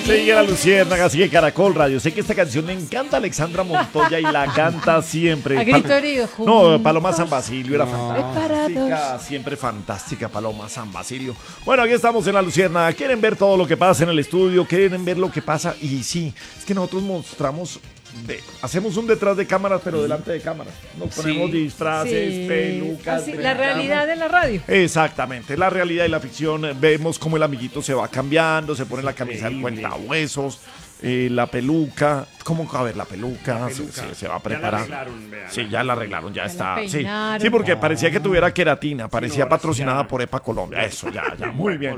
Sigue la Luciérnaga, sigue Caracol Radio. Sé que esta canción le encanta a Alexandra Montoya y la canta siempre. A grito herido. No, Paloma San Basilio era Preparados. fantástica, siempre fantástica Paloma San Basilio. Bueno, aquí estamos en la Luciérnaga. Quieren ver todo lo que pasa en el estudio, quieren ver lo que pasa. Y sí, es que nosotros mostramos, hacemos un detrás de cámaras, pero delante de cámaras. Nos ponemos disfraces, pelucas. Así, la realidad de la radio. Exactamente, la realidad y la ficción. Vemos cómo el amiguito se va cambiando, se pone la camisa del cuentahuesos, la peluca. ¿Cómo va a ver la peluca? Se va a preparar. Sí, ya la arreglaron, ya está. Sí, sí, porque parecía que tuviera queratina, parecía patrocinada por EPA Colombia. Eso, ya, muy bien.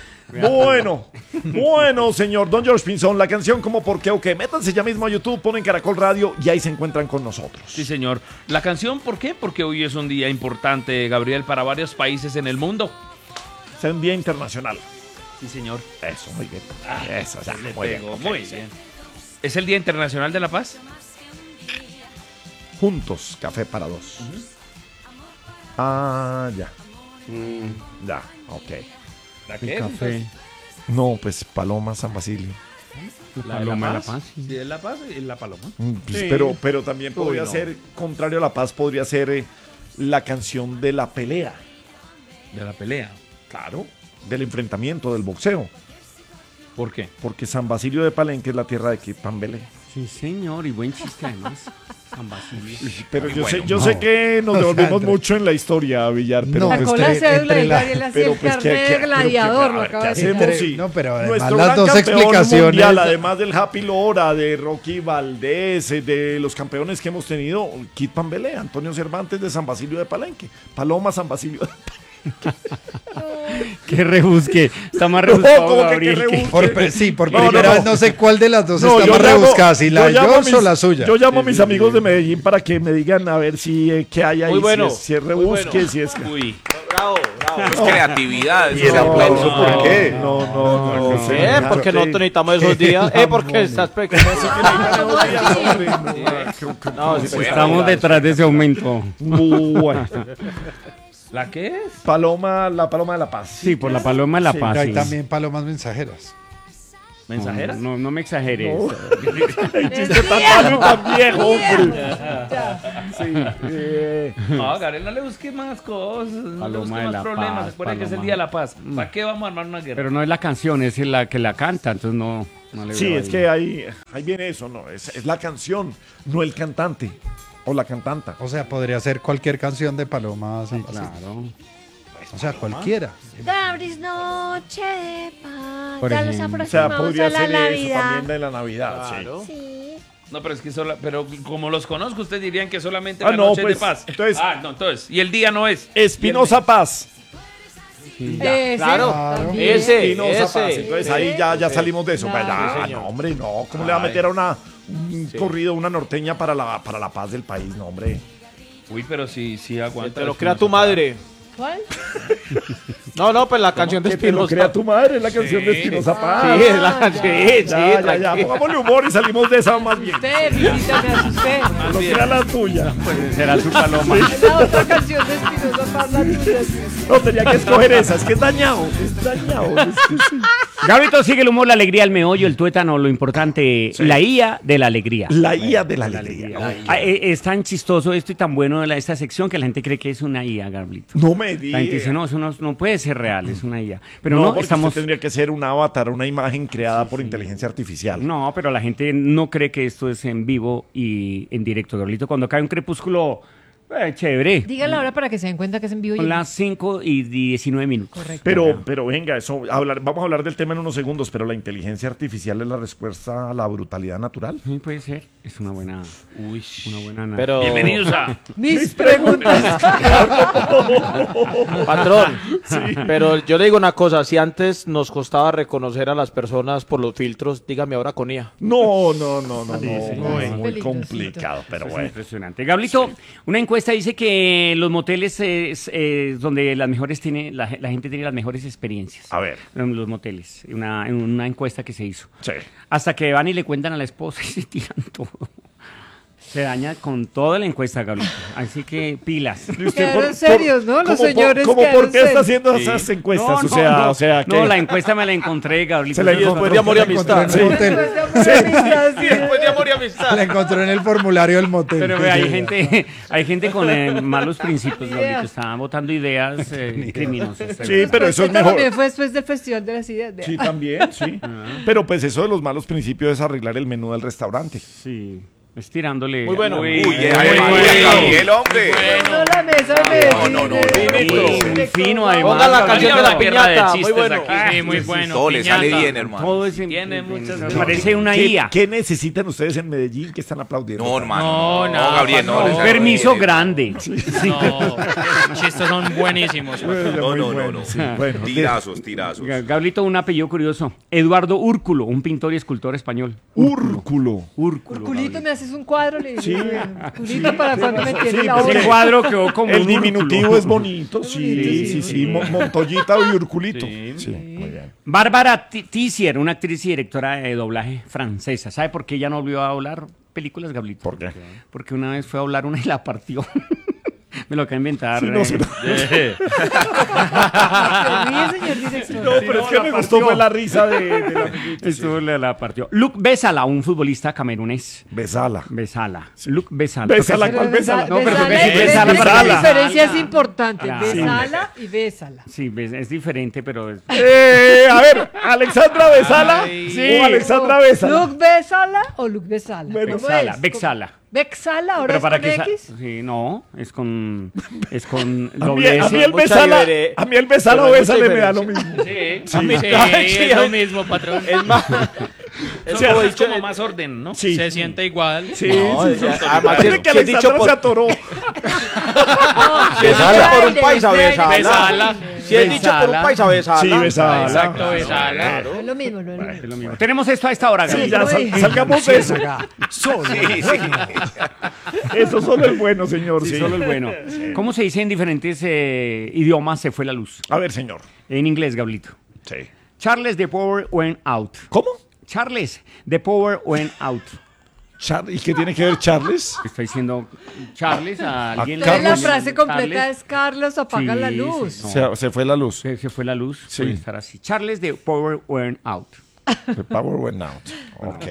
Bueno, señor Don George Pinzón, la canción como por qué o qué. Métanse ya mismo a YouTube, ponen Caracol Radio y ahí se encuentran con nosotros. Sí, señor. La canción, ¿por qué? Porque hoy es un día importante, Gabriel, para varios países en el mundo. Es un día internacional. Sí, señor. Eso, muy bien. Eso, ya, Muy bien. ¿Es el Día Internacional de la Paz? Juntos, café para dos. Ah, ya. Ya, ok. ¿La qué? Café. No, pues Paloma San Basilio. La paloma de la paz. Sí, es la paz y la paloma. Pues, Sí. pero también podría ser, contrario a la paz, podría ser la canción de la pelea. De la pelea. Claro. Del enfrentamiento, del boxeo. ¿Por qué? Porque San Basilio de Palenque es la tierra de Pambelé. Sí, señor, y buen chiste además. San Basilio. Pero yo sé que nos devolvemos mucho en la historia, Villar. Pero Sacó pues, la cédula y Gabriel hacía el pues, carnet de gladiador. Lo acaba de decir. hacemos? Sí. No, pero además Nuestro las gran dos campeón explicaciones. mundial, además del Happy Lora, de Rocky Valdés, de los campeones que hemos tenido, Kid Pambelé, Antonio Cervantes de San Basilio de Palenque, Paloma San Basilio de Palenque. Que rebusque. Está más rebuscado, ¿cómo que Gabriel. rebusque? Por primera vez no sé cuál de las dos está yo más llamo- rebuscada, si la de yo llamo a George o mis- la suya. Yo llamo a mis amigos de Medellín para que me digan a ver si qué hay ahí, Muy bueno, si es muy rebusque, bueno. si es... Uy. Bravo. Es creatividad. ¿Y el aplauso por qué? No, Porque nosotros necesitamos esos días. Porque estás pequeño. No, sí, Estamos detrás de ese aumento. Bueno, ¿La qué es? la paloma de la paz. Sí, por la paloma de la Sí, paz. Pero hay sí. también palomas mensajeras. ¿Mensajeras? No me exageres. El chiste tan malo y tan viejo, hombre. Sí, No, Gabriel, no le busque más cosas. No le Paloma busque de más la problemas. paz, Recuerden que es el paloma. Día de la Paz. ¿Para qué vamos a armar una guerra? Pero no es la canción, es la que la canta, entonces no le sí, veo es ahí. que ahí viene eso, ¿no? Es la canción, no el cantante o la cantanta. O sea, podría ser cualquier canción de Paloma San Sí, Basilio. claro. O sea, cualquiera. Gabris, noche de paz. Por Ya los ejemplo. O sea, aproximamos podría a la ser eso Navidad. también de la Navidad. Claro. Sí. No, pero es que pero como los conozco, ustedes dirían que solamente Ah, la no, noche pues, es de paz. entonces- entonces. Y el día no es. Sí. Espinosa Paz. Ese, Claro. también. Ese. Espinosa Paz. Entonces ahí ya salimos de eso. Claro. Ya, Sí, señor. no, hombre, no. ¿Cómo le va a meter a un corrido, una norteña para la paz del país? No, hombre. Uy, pero sí aguanta. Te lo crea tu madre. ¿Cuál? No, pues la canción de Que te lo Espinosa. crea tu madre, es la canción de Espinosa Paz. Sí, es la canción. Sí, Ya, tranquilo. pongámosle humor y salimos de esa más bien. Usted, Lupita, me asusté. Lo crea la tuya. Pues será su paloma. La otra canción de Espinosa Paz, la tuya. No, tenía que escoger esa, es que es dañado. Es que sí. Gabrito, sigue el humor, la alegría, el meollo, el tuétano, lo importante, la IA de la alegría. La IA de la alegría. Es tan chistoso esto y tan bueno esta sección que la gente cree que es una IA, Gabrito. No me La gente dice, digas. no, eso no puede ser real, es una IA. Pero No, no, porque estamos... usted tendría que ser un avatar, una imagen creada por inteligencia artificial. No, pero la gente no cree que esto es en vivo y en directo, Gabrielito. Cuando cae un crepúsculo, chévere. Dígala ahora para que se den cuenta que es en vivo. Son las 5:19. Correcto. Pero venga, vamos a hablar del tema en unos segundos, pero la inteligencia artificial es la respuesta a la brutalidad natural. Sí, puede ser. Es una buena... Una buena... Pero, Bienvenidos a... Mis preguntas. patrón, pero yo le digo una cosa, si antes nos costaba reconocer a las personas por los filtros, dígame ahora con IA. No, sí, es muy peligrosito. complicado, pero Es bueno. impresionante. Gablito, una encuesta dice que los moteles es donde las mejores la gente tiene las mejores experiencias. A ver, En los moteles. En una encuesta que se hizo. sí. Hasta que van y le cuentan a la esposa y se tiran todo. Se daña con toda la encuesta, Gabriel. Así que pilas. Quedaron serios, ¿no? Los señores ¿Cómo quedaron por qué está serios. haciendo esas encuestas? No, ¿qué? la encuesta me la encontré, Gabriel. Se la Y después de amor y amistad. Sí. Después de amor, sí. Después de amor y amistad. La encontró en el formulario del motel. Pero ve, hay gente con malos principios, Gabriel. Estaban votando ideas criminosas. Sí, pero eso es Esta mejor. también fue después del Festival de las Ideas. Sí, también, sí. Pero pues eso de los malos principios es arreglar el menú del restaurante. Sí, es tirándole. Muy bueno. Uy, Uy, muy Gabriel, hombre. No, la mesa de No, no, Muy fino, además. Ponga la canción de la guerra de piñata. chistes Muy bueno. aquí. Sí, muy bueno. Todo le sale piñata. bien, hermano. Todo es, Tiene muchas me cosas. parece una ¿Qué, IA. qué necesitan ustedes en Medellín que están aplaudiendo? No, hermano. No, No, nada, Gabriel, no. no. le Un sale permiso bien, grande. No, los chistes son buenísimos. No, no, no, no. Sí, bueno, Tirazos, tirazos. Gablito, un apellido curioso. Eduardo Úrculo, un pintor y escultor español. Úrculo. Úrculo. Culito, me haces un cuadro, le Sí. digo. Culito para cuando me tiene la pues, obra. Ese cuadro quedó como El un diminutivo úrculo. es bonito, sí, sí. Montoyita y Urculito. Sí, muy bien. Bárbara Tissier, una actriz y directora de doblaje francesa. ¿Sabe por qué ella no volvió a hablar películas, Gablito? ¿Por qué? Porque una vez fue a hablar una y la partió. Me lo acaba de inventar. Sí, no, sí, no. Se ríe, señor director. No, pero es que me gustó fue la risa de la amiguita. Esto la partió. Luc Besala, un futbolista camerunés. Besala. Besala. Luc Besala. Besala, Pero ¿cuál Besala? No, pero besala, que sí, es- besala, es- besala. La diferencia es importante. Claro. Besala y bésala. Sí, es diferente, pero es... A ver, ¿Alexandra Besala Ay, o Alexandra Besala? ¿Luc Besala o Luc Besala? Bueno, ¿Cómo Bexala, es? Bexala. ¿Bexala? ¿Ahora Pero es para con que X? sí, no, es con A mí, doble a mí S. el Besala, a mí el Besala o Pero hay Bésale mucha me da lo diferencia. mismo. Sí, Sí, es lo mismo, patrón. Es más. Es Eso como es dicho. como más orden, ¿no? Sí. Se siente igual. Sí, No, sí, sí. además, Parece que si es dicho Alexandra por- se atoró. Si es dicho por un paisa, besala. Besala. Si es dicho por un paisa, besala. Sí, Besala. Exacto, besala. No es lo mismo, no es lo mismo. Es lo mismo. Tenemos esto a esta hora, Sí, Gaby. ya salgamos de eso. Sí, sí. Eso solo es bueno, señor. Sí, Sí. solo el bueno. ¿Cómo se dice en diferentes idiomas se fue la luz? A ver, señor. En inglés, Gablito. Sí. Charles, the power went out. ¿Cómo? Charles, the power went out. ¿Y qué tiene que ver Charles? Estoy diciendo Charles a alguien. Entonces la Carlos. frase completa Charles, es Carlos apaga Sí, la sí, luz. no. Se fue la luz. se fue la luz. Sí. Puede estar así. Charles, the power went out. The power went out. Ok.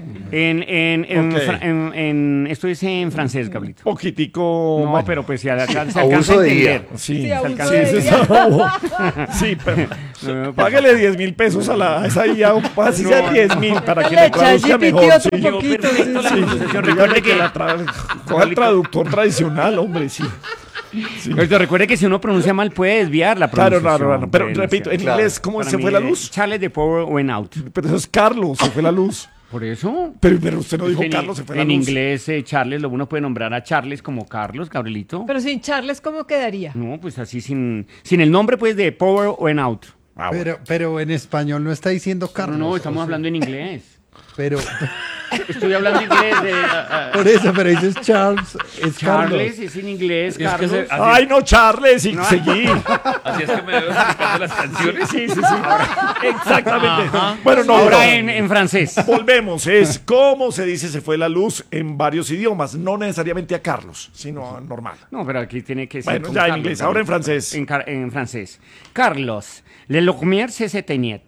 Esto dice en francés, Gablito. Poquitico. No, bueno. pero pues se alcanza a Abuso de entender. Sí, Sí, abuso sí, de sí, ella. sí, pero No, págale 10.000 pesos a esa IA, así sea 10.000 para que Le le echa traduzca GPT mejor. otro Sí, poquito. perfecto la sí. pronunciación. Dígale Recuerde que que la coja el traductor tradicional, hombre, sí. Pero recuerde que si uno pronuncia mal puede desviar la Claro, pronunciación. claro. Pero Puede repito, en desviar. inglés, ¿cómo Para se mí, fue la luz? Charles, the power went out. Pero eso es Carlos, se fue la luz. Por eso. Pero usted no dijo En- Carlos, se fue la en luz. inglés, Charles, uno puede nombrar a Charles como Carlos, Gabrielito. Pero sin Charles, ¿cómo quedaría? No, pues así sin el nombre, pues, de power went out. Ah, bueno. Pero en español no está diciendo Carlos. No, estamos o sea, hablando en inglés. Pero Estoy hablando inglés de... por eso, pero dices Charles, es Charles Carlos. es en inglés, que Carlos. ser- Ay, no, Charles, y seguí. Así es que me debo explicando las canciones. Sí, sí, sí. Exactamente. Bueno, no, Ahora pero en francés. volvemos. Es cómo se dice se fue la luz en varios idiomas. No necesariamente a Carlos, sino a normal. No, pero aquí tiene que ser Bueno, con ya en Carlos, inglés. Gabriel. Ahora en francés. En francés. Carlos, le lumière se s'éteignait.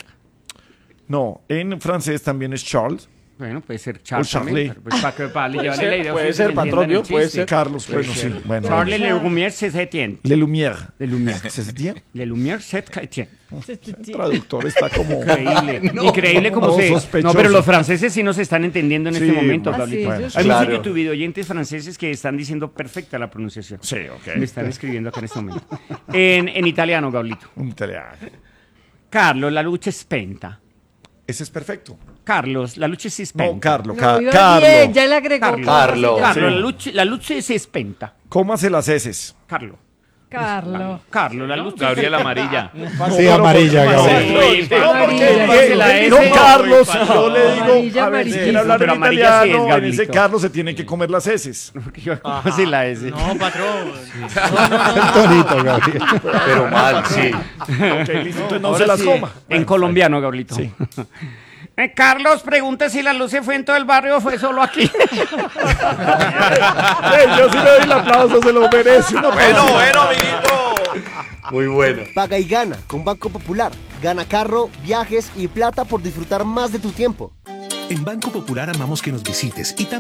No, en francés también es Charles. Bueno, puede ser Charles. O Charlie. también, pues, para llevarle la idea. puede ustedes ser, entiendan patrón, el ¿no? Puede chiste. ser. Carlos, bueno, sí. Bueno. Charles le lumière se s'éteignait. Le Lumière. Le lumière. ¿Se entiende? Le lumière se s'éteignait. El traductor está como... Increíble. Increíble como no, se... sospechoso. No, pero los franceses sí nos están entendiendo en Sí, este momento, bueno. Gabriel. Ah, sí, Bueno, eso Hay sí. muchos YouTube oyentes franceses que están diciendo perfecta la pronunciación. Sí, ok. Me están escribiendo acá en este momento. En italiano, Gablito. Un italiano. Carlos, la luce è spenta. Ese es perfecto. Carlos, la luce si spenta. No, Carlos. No, iba Carlos. bien, ya le agregó. Carlos. Carlos, Sí. la luce si spenta. Cómase las heces. Carlos. Carlos. Carlos, la luce Gabriel Amarilla. Sí, amarilla, No, Gabriel. no, porque Amarilla. La S. no, Carlos, yo le digo, Amarilla, a ver, si amarilla. quiere hablar Pero en amarilla sí es, italiano, en Gabrielito. ese Carlos se tiene que comer las heces. ¿Cómo así la S? No, patrón. El tonito, Gabriel. Pero mal, sí. Ok, listo, entonces no Ahora se las sí, coma. En colombiano, Gabrielito. Sí. Carlos, pregunte si la luz se fue en todo el barrio o fue solo aquí. Yo sí le doy el aplauso, se lo merece. Bueno, amiguito. Muy bueno. Paga y gana con Banco Popular. Gana carro, viajes y plata por disfrutar más de tu tiempo. En Banco Popular amamos que nos visites y también